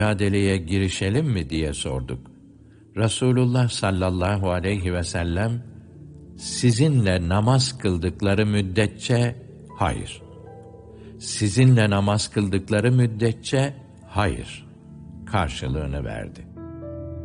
mücadeleye girişelim mi diye sorduk. Resulullah sallallahu aleyhi ve sellem, sizinle namaz kıldıkları müddetçe hayır. Sizinle namaz kıldıkları müddetçe hayır karşılığını verdi.